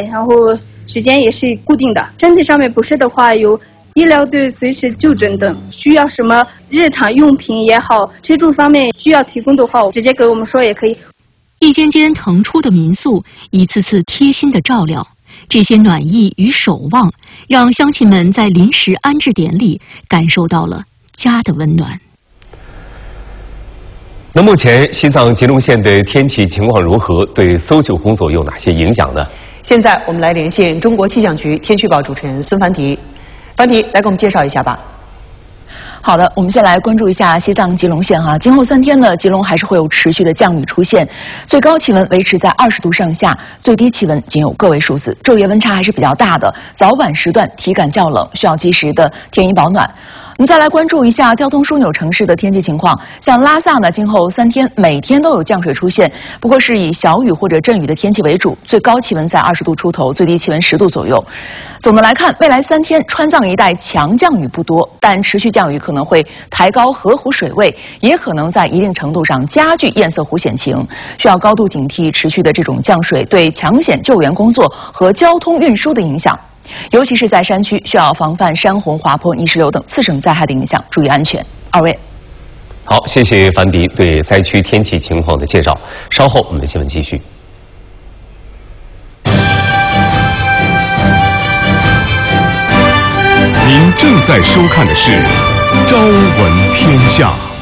然后时间也是固定的。身体上面不适的话，有医疗队随时就诊等，需要什么日常用品也好，吃住方面需要提供的话，直接给我们说也可以。 一间间腾出的民宿，一次次贴心的照料，这些暖意与守望，让乡亲们在临时安置点里感受到了家的温暖。 那目前西藏吉隆县的天气情况如何？对搜救工作有哪些影响呢？ 现在我们来连线中国气象局天气预报主持人孙凡迪。凡迪，来给我们介绍一下吧。 好的，我们先来关注一下西藏吉隆县哈。今后3天呢，吉隆还是会有持续的降雨出现，最高气温维持在20度上下，最低气温仅有个位数字，昼夜温差还是比较大的，早晚时段体感较冷，需要及时的添衣保暖。我们再来关注一下交通枢纽城市的天气情况，像拉萨呢，今后3天每天都有降水出现，不过是以小雨或者阵雨的天气为主，最高气温在20度出头，最低气温10度左右。总的来看，未来3天川藏一带强降雨不多，但持续降雨可能会抬高河湖水位，也可能在一定程度上加剧堰塞湖险情，需要高度警惕持续的这种降水对抢险救援工作和交通运输的影响。尤其是在山区，需要防范山洪、滑坡、泥石流等次生灾害的影响，注意安全。二位， 好，谢谢凡迪对灾区天气情况的介绍。稍后我们的新闻继续。 您正在收看的是《朝闻天下》。